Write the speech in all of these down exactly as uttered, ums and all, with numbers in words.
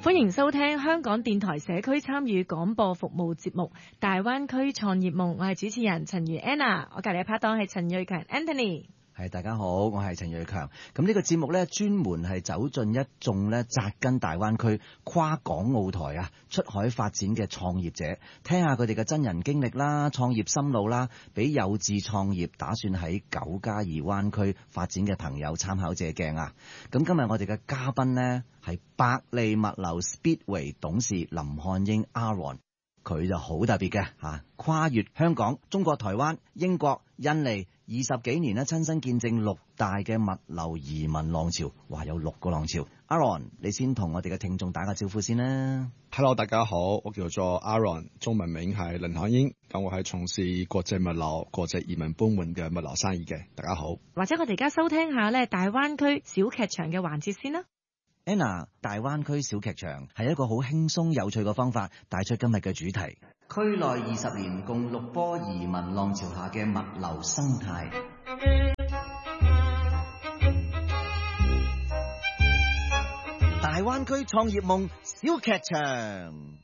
歡迎收聽香港電台社區參與廣播服務節目《大灣區創業夢》，我係主持人陳如 Anna， 我隔籬嘅拍檔係陳瑞強 Anthony。 係，大家好，我係陳瑞強。咁呢個節目呢，專門係走進一眾呢扎根大灣區、跨港澳台啊出海發展嘅創業者，聽下佢哋嘅真人經歷啦、創業心路啦，俾有志創業打算喺九加二灣區發展嘅朋友參考借鏡啊！咁今日我哋嘅嘉賓呢，係百利物流 Speedway 董事林漢英 Aaron， 佢就好特別嘅嚇，跨越香港、中國台灣、英國、印尼。二十幾年咧，親身見證六大嘅物流移民浪潮，哇！有六個浪潮。Aaron，你先同我哋嘅聽眾打個招呼先啦。 Hello， 大家好，我叫做 Aaron， 中文名係林漢英，咁我係從事國際物流、國際移民搬運嘅物流生意嘅。大家好。 或者我哋而家收聽下咧大灣區小劇場嘅環節先啦。 Anna， 大灣區小劇場係一個好輕鬆有趣嘅方法，帶出今日嘅主題。區內二十年共六波移民浪潮下嘅物流生態。大灣區創業夢小劇場。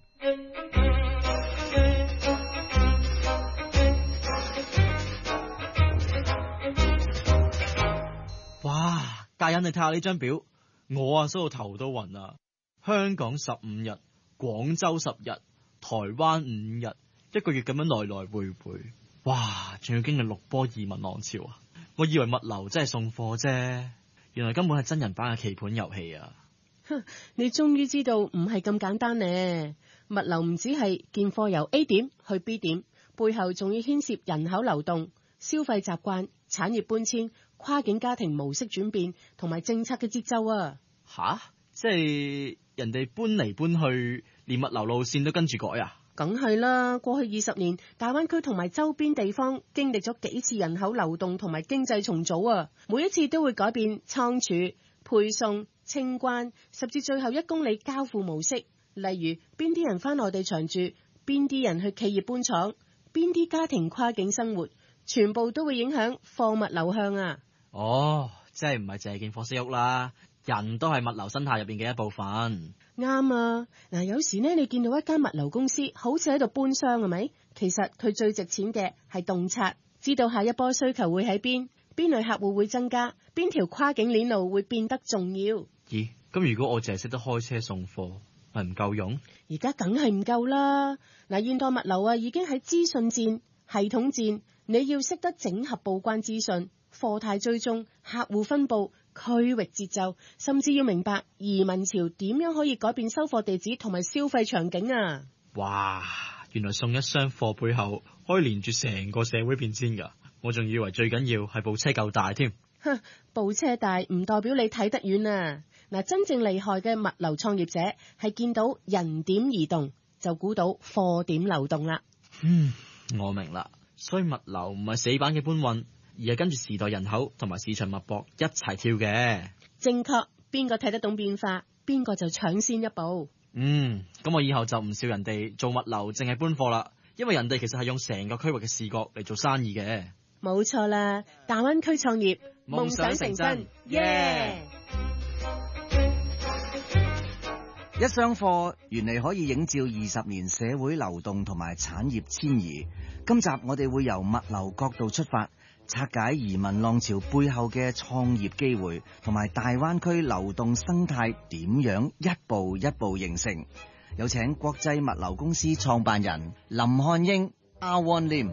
哇！大人，你睇下呢張表，我啊收到頭都暈啊！香港十五日，廣州十日。台灣五日，一個月咁樣來來回回，哇！仲要經歷六波移民浪潮啊！我以為物流真係送貨啫，原來根本係真人版嘅棋盤遊戲啊！ 哼，你終於知道唔係咁簡單呢。物流唔只係件貨由 A 點去 B 點，背後仲要牽涉人口流動、消費習慣、產業搬遷、跨境家庭模式轉變同埋政策嘅節奏啊！ 吓？即係人哋搬嚟搬去，連物流路線都跟住改啊？ 梗係啦，過去二十年，大灣區同埋周邊地方經歷咗幾次人口流動同埋經濟重組啊，每一次都會改變倉儲、配送、清關，甚至最後一公里交付模式。例如邊啲人返內地長住，邊啲人去企業搬廠，邊啲家庭跨境生活，全部都會影響貨物流向啊！ 哦，即係唔係淨係件貨色喐啦，人都係物流生態入邊嘅一部分。 啱啊！嗱，有時呢，你見到一間物流公司好似喺度搬箱，係咪？其實佢最值錢嘅係洞察，知道下一波需求會喺邊，邊類客戶會增加，邊條跨境鏈路會變得重要。 咦？咁如果我淨係識得開車送貨，係唔夠用？ 而家梗係唔夠啦！嗱，現代物流啊，已經喺資訊戰、系統戰，你要識得整合報關資訊、貨態追蹤、客戶分佈、區域節奏，甚至要明白移民潮點樣可以改變收貨地址同埋消費場景啊！ 哇！原來送一箱貨背後可以連住成個社會變遷㗎，我仲以為最緊要係部車夠大添。 哼，部車大唔代表你睇得遠啊！嗱，真正厲害嘅物流創業者係見到人點移動就估到貨點流動啦。 嗯，我明啦，所以物流唔係死板嘅搬運，而係跟住時代人口同埋市場脈搏一齊跳嘅。 正確，邊個睇得懂變化，邊個就搶先一步。 嗯，咁我以後就唔笑人哋做物流淨係搬貨啦，因為人哋其實係用成個區域嘅視角嚟做生意嘅。 冇錯啦，大灣區創業，夢想成真，耶！ 一箱貨原嚟可以映照二十年社會流動同埋產業遷移。今集我哋會由物流角度出發，拆解移民浪潮背後嘅創業機會，同埋大灣區流動生態點樣一步一步形成。有請國際物流公司創辦人林漢英 Aaron Lim。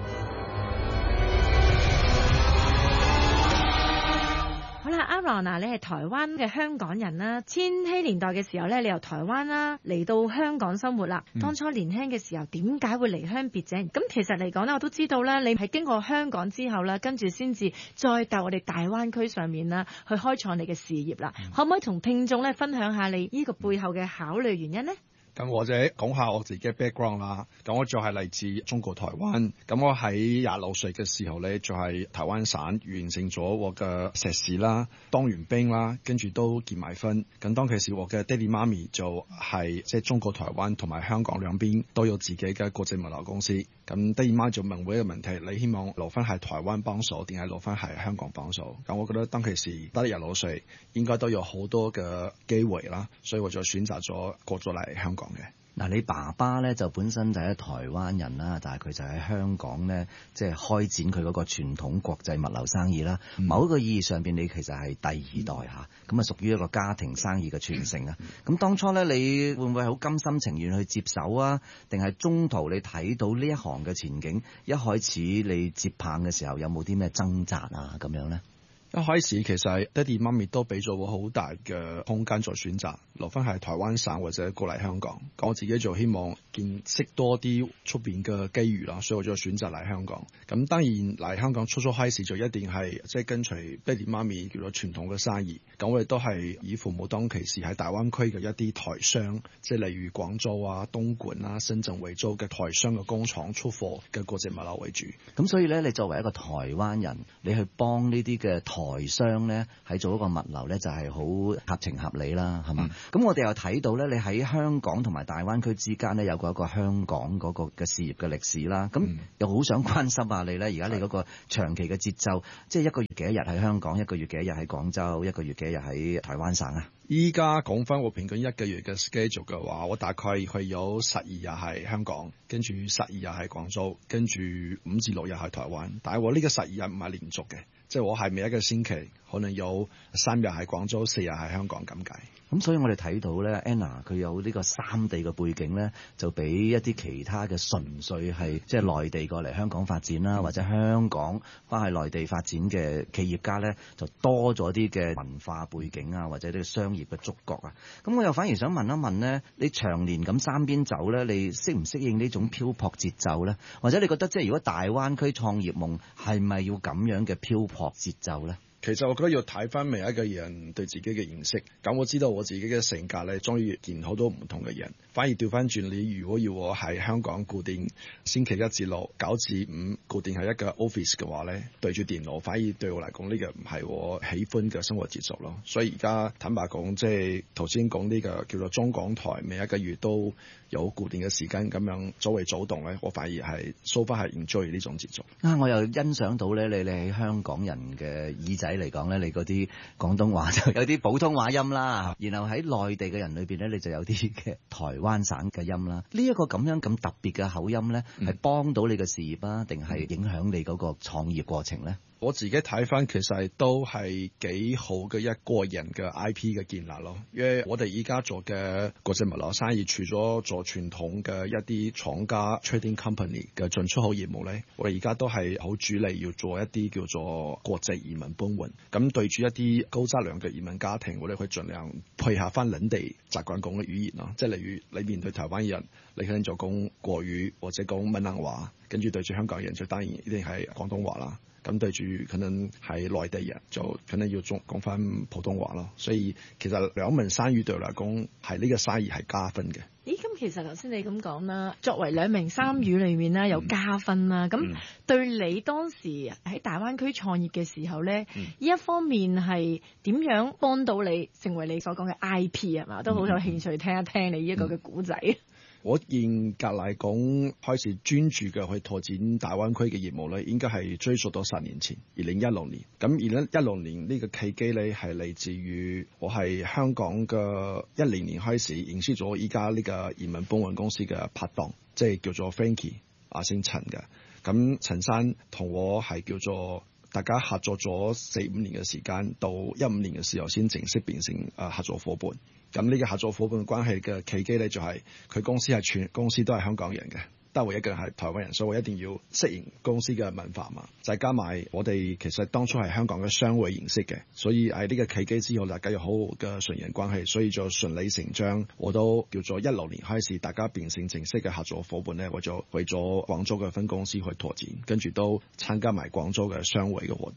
好啦，Aaron啊，你係台灣嘅香港人啦。千禧年代嘅時候咧，你由台灣啦嚟到香港生活啦。嗯、當初年輕嘅時候，點解會離鄉別井？咁其實嚟講咧，我都知道啦，你係經過香港之後啦，跟住先至再到我哋大灣區上面啦，去開創你嘅事業啦。嗯、可唔可以同聽眾咧分享下你呢個背後嘅考慮原因呢？ 咁或者講下我自己嘅 background 啦。咁我就係嚟自中國台灣。咁我喺廿六歲嘅時候咧，就係台灣省完成咗我嘅碩士啦，當完兵啦，跟住都結埋婚。咁當其時我嘅爹哋媽咪就係即係中國台灣同埋香港兩邊都有自己嘅國際物流公司。咁爹哋媽就問我一個問題：你希望留翻喺台灣幫手，定係留翻喺香港幫手？咁我覺得當其時得廿六歲，應該都有好多嘅機會啦，所以我就選擇咗過咗嚟香港嘅。 嗱，你爸爸咧就本身就係台灣人啦，但係佢就喺香港咧，即係開展佢嗰個傳統國際物流生意啦。嗯、某一個意義上邊，你其實係第二代嚇，咁啊屬於一個家庭生意嘅傳承啊。咁、嗯、當初咧，你會唔會好甘心情願去接手啊？定係中途你睇到呢一行嘅前景，一開始你接棒嘅時候有冇啲咩掙扎啊？咁樣咧？ 一開始其實爹哋媽咪都俾咗我好大嘅空間做選擇，留翻喺台灣省或者過嚟香港。我自己就希望見識多啲出邊嘅機遇啦，所以我就選擇嚟香港。咁當然嚟香港初初開始就一定係即係跟隨爹哋媽咪叫做傳統嘅生意。咁我哋都係以父母當其時喺大灣區嘅一啲台商，即係例如廣州啊、東莞啊、深圳、惠州嘅台商嘅工廠出貨嘅國際物流為主。 咁所以咧，你作為一個台灣人，你去幫呢啲嘅台商咧喺做一個物流咧，就係好合情合理啦，係嘛？咁、嗯、我哋又睇到咧，你喺香港同埋大灣區之間咧，有個一個香港嗰個嘅事業嘅歷史啦。咁、嗯、又好想關心下你咧，而家你嗰個長期嘅節奏，即係一個月幾多日喺香港，一個月幾多日喺廣州，一個月幾多日喺台灣省啊？ 依家講翻我平均一個月嘅 schedule 嘅話，我大概係有十二日係香港，跟住十二日喺廣州，跟住五至六日喺台灣。但係我呢個十二日唔係連續嘅，即係我係每一個星期可能有三日喺廣州，四日喺香港咁解。 咁所以我哋睇到咧 Anna 佢有呢個三地嘅背景咧，就比一啲其他嘅純粹係即係內地過嚟香港發展啦，或者香港翻去內地發展嘅企業家咧，就多咗啲嘅文化背景啊，或者呢個商業嘅觸覺啊。咁我又反而想問一問咧，你長年咁三邊走咧，你適唔適應呢種漂泊節奏咧？或者你覺得即係如果大灣區創業夢係咪要咁樣嘅漂泊節奏咧？ 其實我覺得要睇翻每一個人對自己嘅認識。咁我知道我自己嘅性格咧，中意見好多唔同嘅人。反而調翻轉，你如果要我喺香港固定星期一至六九至五固定係一個 office 嘅話咧，對住電腦，反而對我嚟講呢個唔係我喜歡嘅生活節奏咯。所以而家坦白講，即係頭先講呢個叫做中港台，每一個月都有固定嘅時間咁樣作為早動咧，我反而係 so far 係 enjoy 呢種節奏。 啊，我又欣賞到咧，你你喺香港人嘅耳仔嚟講咧，你嗰啲廣東話就有啲普通話音啦，然後喺內地嘅人裏邊咧，你就有啲嘅台灣省嘅音啦。呢一個咁樣咁特別嘅口音咧，係幫到你嘅事業啊，定係影響你嗰個創業過程咧？ 我自己睇翻，其實都係幾好嘅一個人嘅 I P 嘅建立咯。因為我哋依家做嘅國際物流生意，除咗做傳統嘅一啲廠家 trading company 嘅進出口業務咧，我哋而家都係好主力要做一啲叫做國際移民搬運。咁對住一啲高質量嘅移民家庭，我哋會盡量配合翻本地習慣講嘅語言咯。即係例如你面對台灣人，你可能就講國語或者講閩南話，跟住對住香港人就當然一定係廣東話啦。咁對住可能係內地人，就可能要講講翻普通話咯。所以其實兩門生意對我嚟講，係呢個生意係加分嘅。 咦，咁其實頭先你咁講啦，作為兩名三語裏面啦，有加分啦。咁、嗯、對你當時喺大灣區創業嘅時候咧，呢、嗯、一方面係點樣幫到你成為你所講嘅 I P 係嘛？都好有興趣聽一聽你呢一個嘅故仔。嗯嗯我嚴格嚟講，開始專注嘅去拓展大灣區嘅業務咧，應該係追溯到十年前，二零一六年。咁二零一六年呢個契機咧，係嚟自於我係香港嘅一零年開始認識咗依家呢個移民搬運公司嘅拍檔，即係叫做 Frankie 啊，姓陳嘅。咁陳生同我係叫做大家合作咗四五年嘅時間，到一五年嘅時候先正式變成誒合作夥伴。咁呢個合作夥伴關係嘅契機咧，就係佢公司係全公司都係香港人嘅，得我一個人係台灣人，所以我一定要適應公司嘅文化嘛。再加埋我哋其實當初係香港嘅商會認識嘅，所以喺呢個契機之後，大家有好好嘅順人關係，所以就順理成章，我都叫做一六年開始，大家變成正式嘅合作夥伴咧，我就去咗廣州嘅分公司去拓展，跟住都參加埋廣州嘅商會嘅活動嘅。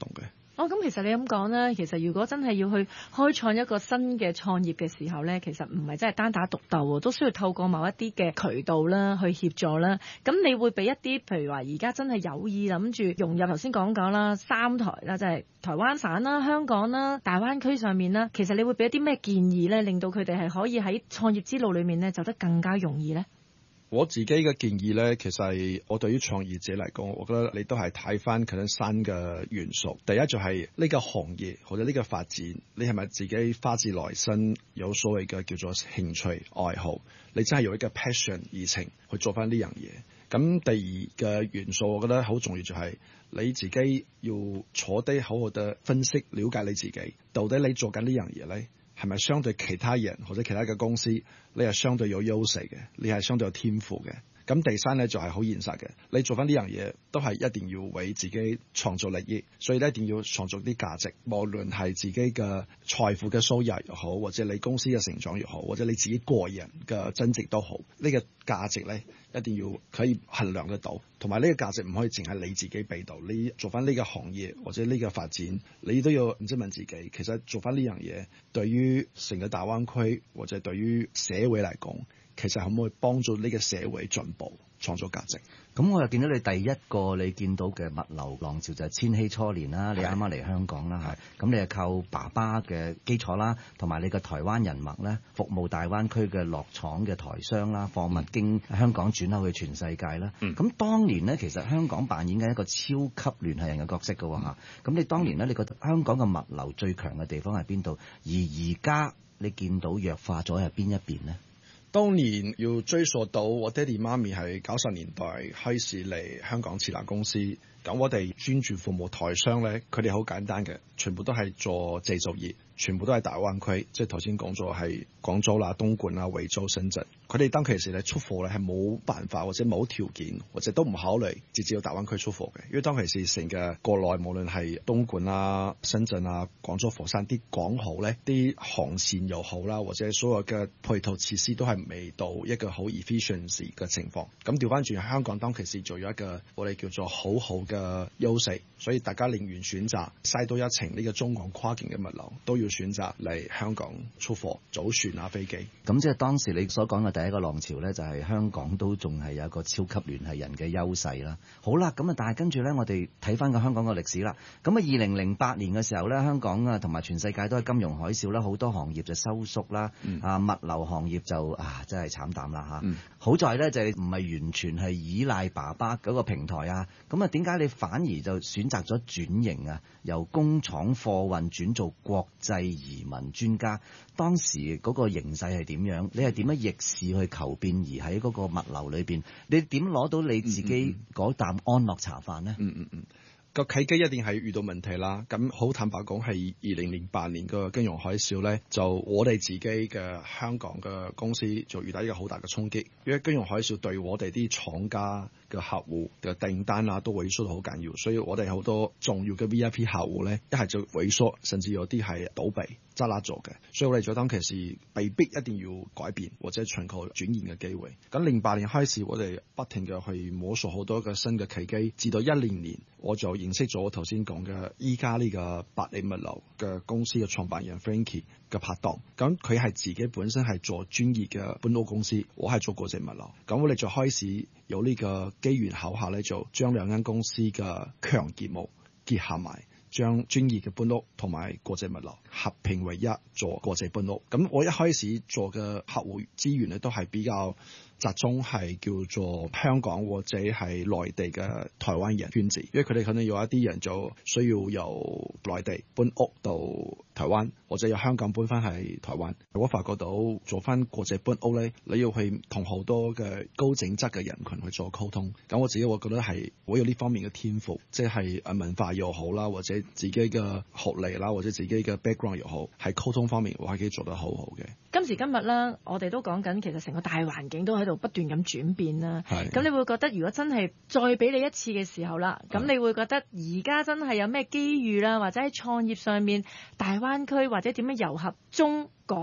哦，咁其實你咁講咧，其實如果真係要去開創一個新嘅創業嘅時候咧，其實唔係真係單打獨鬥喎，都需要透過某一啲嘅渠道啦，去協助啦。咁你會俾一啲，譬如話而家真係有意諗住融入頭先講講啦，三台啦，即係台灣省啦、香港啦、大灣區上面啦，其實你會俾一啲咩建議咧，令到佢哋係可以喺創業之路裏面咧走得更加容易咧？ 我自己嘅建議咧，其實係我對於創業者嚟講，我覺得你都係睇翻佢啲新嘅元素。第一就係呢個行業或者呢個發展，你係咪自己發自內心有所謂嘅叫做興趣愛好？你真係有一個 passion 熱情去做翻呢樣嘢。咁第二嘅元素，我覺得好重要就係你自己要坐低好好地分析了解你自己，到底你做緊呢樣嘢咧，係咪相對其他人或者其他嘅公司，你係相對有優勢嘅，你係相對有天賦嘅。咁第三咧就係好現實嘅，你做翻呢樣嘢都係一定要為自己創造利益，所以咧一定要創造啲價值，無論係自己嘅財富嘅收入又好，或者你公司嘅成長又好，或者你自己個人嘅增值都好，呢個價值咧一定要可以衡量得到，同埋呢個價值唔可以淨係你自己俾到，你做翻呢個行業或者呢個發展，你都要唔知問自己，其實做翻呢樣嘢對於成個大灣區或者對於社會嚟講，其實可唔可以幫助呢個社會進步、創造價值？ 咁我又見到你第一個你見到嘅物流浪潮就係千禧初年啦，你啱啱嚟香港啦，係咁你係靠爸爸嘅基礎啦，同埋你嘅台灣人脈咧，服務大灣區嘅落廠嘅台商啦，貨物經香港轉口去全世界啦。咁、嗯、當年咧，其實香港扮演緊一個超級聯繫人嘅角色㗎喎嚇。咁、嗯、你當年咧，你覺得香港嘅物流最強嘅地方係邊度？而而家你見到弱化咗係邊一邊咧？ 當年要追溯到我爹哋媽咪係九十年代開始嚟香港設立公司，咁我哋專注服務台商咧，佢哋好簡單嘅，全部都係做製造業，全部都係大灣區，即係頭先講咗係廣州啦、東莞啦、惠州、深圳。佢哋當其時咧出貨咧係冇辦法或者冇條件或者都唔考慮直接到大灣區出貨嘅，因為當其時成個國內無論係東莞啊、深圳啊、廣州、佛山啲港口咧，啲航線又好啦，或者所有嘅配套設施都係未到一個好 efficiency 嘅情況。咁調翻轉香港當其時做咗一個我哋叫做好好嘅優勢，所以大家寧願選擇嘥多一程呢個中港跨境嘅物流，都要選擇嚟香港出貨，早船啊飛機。 咁即係當時你所講嘅第一個浪潮咧，就係香港都仲係有一個超級聯繫人嘅優勢啦。好啦，咁啊，但係跟住咧，我哋睇翻個香港嘅歷史啦。咁啊，二零零八年嘅時候咧，香港啊同埋全世界都係金融海嘯啦，好多行業就收縮啦。嗯、啊，物流行業就啊真係慘淡啦嚇。嗯、好在咧就係唔係完全係依賴爸爸嗰個平台啊。咁啊，點解你反而就選擇咗轉型啊？由工廠貨運轉做國際移民專家，當時嗰個形勢係點樣？你係點樣逆市去求變，而喺嗰個物流裏邊，你點攞到你自己嗰啖安樂茶飯呢？ 嗯嗯嗯，個契機一定係遇到問題啦。咁好坦白講，係二零零八年個金融海嘯咧，就我哋自己嘅香港嘅公司就遇到一個好大嘅衝擊，因為金融海嘯對我哋啲廠家嘅客戶嘅訂單啊都萎縮得好緊要，所以我哋好多重要嘅 V I P 客戶咧，一係就萎縮，甚至有啲係倒閉揸笠咗嘅，所以我哋就當其時被逼一定要改變或者尋求轉型嘅機會。咁零八年開始，我哋不停嘅去摸索好多嘅新嘅契機，至到一零年我就認識咗我頭先講嘅依家呢個百里物流嘅公司嘅創辦人 Frankie 嘅拍檔。咁佢係自己本身係做專業嘅搬屋公司，我係做國際物流。咁我哋就開始有呢個機緣巧合咧，就將兩間公司嘅強業務結合埋，將專業嘅搬屋同埋國際物流合併為一，做國際搬屋。咁我一開始做嘅客戶資源咧，都係比較集中係叫做香港或者係內地嘅台灣人圈子，因為佢哋可能有一啲人就需要由內地搬屋到台灣，或者由香港搬翻去台灣。我發覺到做翻國際搬屋咧，你要去同好多嘅高整質嘅人群去做溝通。咁我自己我覺得係我有呢方面嘅天賦，即係誒文化又好啦，或者自己嘅學歷啦，或者自己嘅 background 又好，喺溝通方面我係可以做得好好嘅。 今時今日啦，我哋都講緊其實成個大環境都喺度不斷咁轉變啦。咁你會覺得如果真係再俾你一次嘅時候啦，咁你會覺得而家真係有咩機遇啦，或者喺創業上面大灣區或者點樣糅合中港台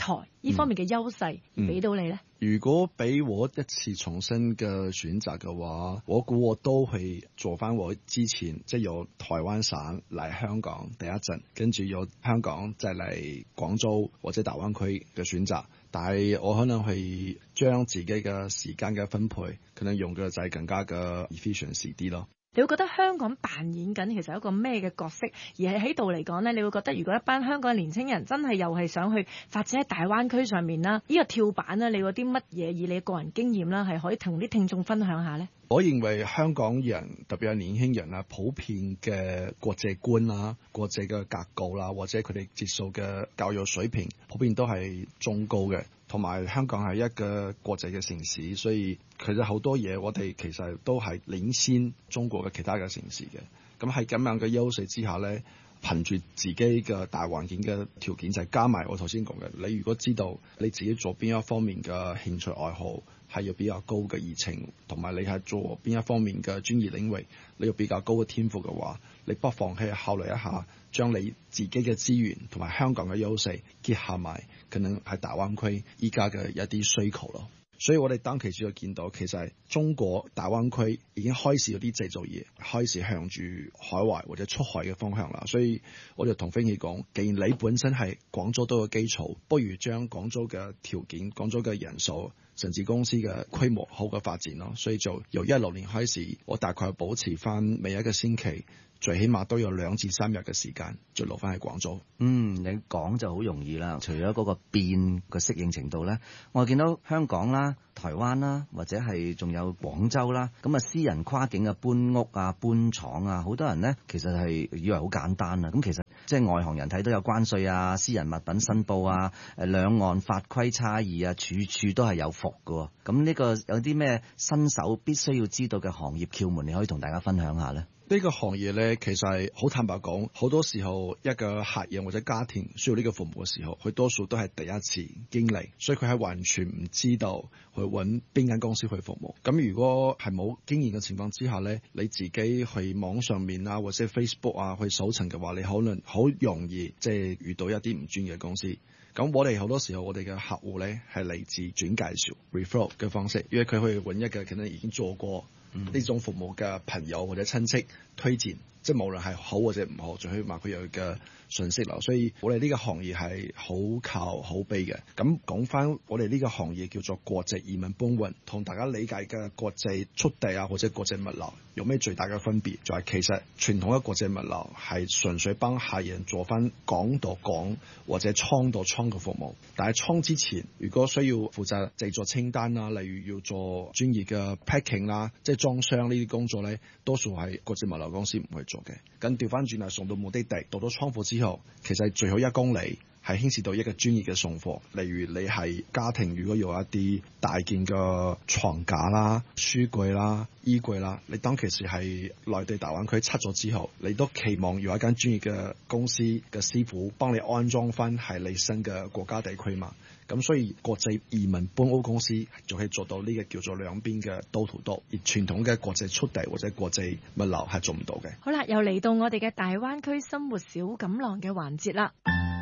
才呢方面嘅優勢而俾到你咧？ 如果俾我一次重新嘅選擇嘅話，我估我都係做翻我之前即係由台灣省嚟香港第一陣，跟住由香港再嚟廣州或者大灣區嘅選擇。但係我可能係將自己嘅時間嘅分配，可能用嘅就係更加嘅 efficiency 啲咯。 你會覺得香港扮演緊其實一個咩嘅角色？而係喺度嚟講呢，你會覺得如果一班香港嘅年輕人真係又係想去發展喺大灣區上面啦，呢個跳板呢，你有啲乜嘢以你個人經驗啦，係可以同啲聽眾分享下呢？ 我認為香港人特別係年輕人啊，普遍嘅國際觀啦、國際嘅格局啦，或者佢哋接受嘅教育水平，普遍都係中高嘅。同埋香港係一個國際嘅城市，所以其實好多嘢我哋其實都係領先中國嘅其他嘅城市嘅。咁喺咁樣嘅優勢之下咧，憑住自己嘅大環境嘅條件，就係加埋我頭先講嘅，你如果知道你自己做邊一方面嘅興趣愛好係有比較高嘅熱情，同埋你係做邊一方面嘅專業領域你有比較高嘅天賦嘅話，你不妨係考慮一下將你自己嘅資源同埋香港嘅優勢結合埋，可能係大灣區依家嘅一啲需求咯。所以我哋當其時就見到，其實係中國大灣區已經開始有啲製造業開始向住海外或者出海嘅方向啦。所以我就同飛機講，既然你本身係廣州都有基礎，不如將廣州嘅條件、廣州嘅人數，甚至公司嘅規模好嘅發展咯。所以就由一六年開始，我大概保持翻每一個星期，最起碼都有兩至三日嘅時間，就留翻喺廣州。 嗯，你講就好容易啦。除咗嗰個變個適應程度咧，我見到香港啦、台灣啦，或者係仲有廣州啦，咁啊私人跨境嘅搬屋啊、搬廠啊，好多人咧其實係以為好簡單啊。咁其實即係外行人睇到有關稅啊、私人物品申報啊、誒兩岸法規差異啊，處處都係有伏㗎。咁呢個有啲咩新手必須要知道嘅行業竅門，你可以同大家分享下咧？ 呢個行業咧，其實係好坦白講，好多時候一個客人或者家庭需要呢個服務嘅時候，佢多數都係第一次經歷，所以佢係完全唔知道去揾邊間公司去服務。咁如果係冇經驗嘅情況之下咧，你自己去網上面啊或者 Facebook 啊去搜尋嘅話，你可能好容易即係遇到一啲唔專業嘅公司。咁我哋好多時候我哋嘅客戶咧係嚟自轉介紹 referral 嘅方式，因為佢去揾一個可能已經做過呢種服務嘅朋友或者親戚推薦，即係無論係好或者唔好，最起碼佢有嘅信息流。所以我哋呢個行業係好靠口碑嘅。咁講翻我哋呢個行業叫做國際移民搬運，同大家理解嘅國際速遞啊或者國際物流有咩最大嘅分別？就係其實傳統嘅國際物流係純粹幫客人做翻港到港或者倉到倉嘅服務，但係倉之前如果需要負責製作清單啦，例如要做專業嘅 packing 啦，即係裝箱呢啲工作咧，多數係國際物流公司唔會做嘅。咁調翻轉係送到目的地，到咗倉庫之後，其實最好一公里係牽涉到一個專業嘅送貨。例如你係家庭，如果有一啲大件嘅床架啦、書櫃啦、衣櫃啦，你當其時係內地大灣區測咗之後，你都期望有一間專業嘅公司嘅師傅幫你安裝翻係你新嘅國家地區嘛。咁所以國際移民搬屋公司就可以做到呢個叫做兩邊嘅多圖多，而傳統嘅國際速遞或者國際物流係做唔到嘅。 好啦，又嚟到我哋嘅大灣區生活小錦囊嘅環節啦。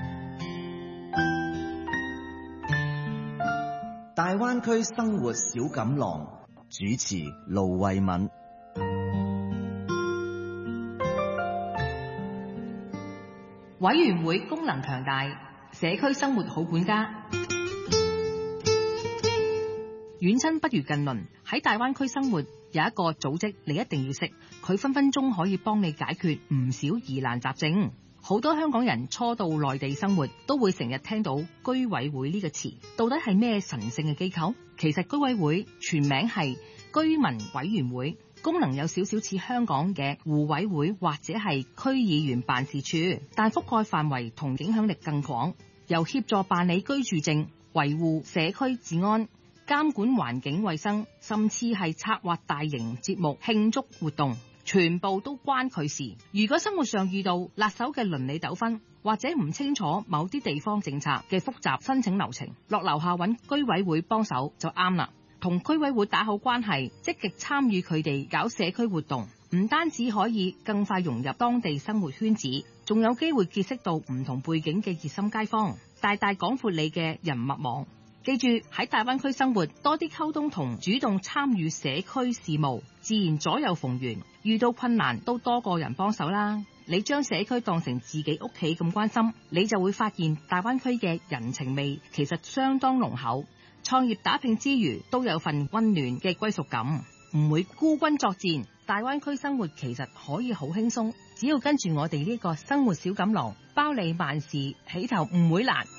大灣區生活小錦囊，主持盧慧敏。 委員會功能強大，社區生活好管家。遠親不如近鄰，喺大灣區生活有一個組織你一定要識，佢分分鐘可以幫你解決唔少疑難雜症。好多香港人初到內地生活都會成日聽到居委會呢個詞，到底係咩神聖嘅機構？其實居委會全名係居民委員會，功能有少少似香港嘅互委會或者係區議員辦事處，但覆蓋範圍同影響力更廣，由協助辦理居住證、維護社區治安、監管環境衛生，甚至係策劃大型節目、慶祝活動，全部都關佢事。如果生活上遇到辣手嘅鄰里糾紛，或者唔清楚某啲地方政策嘅複雜申請流程，落樓下揾居委會幫手就啱啦。同居委會打好關係，積極參與佢哋搞社區活動， 唔單止可以更快融入當地生活圈子，仲有機會結識到唔同背景嘅熱心街坊，大大廣闊你嘅人脈網。記住喺大灣區生活，多啲溝通同主動參與社區事務，自然左右逢源，遇到困難都多個人幫手啦。你將社區當成自己屋企咁關心，你就會發現大灣區嘅人情味其實相當濃厚。創業打拼之餘，都有份溫暖嘅歸屬感，唔會孤軍作戰。大灣區生活其實可以好輕鬆，只要跟住我哋呢個生活小錦囊，包你萬事起頭唔會難。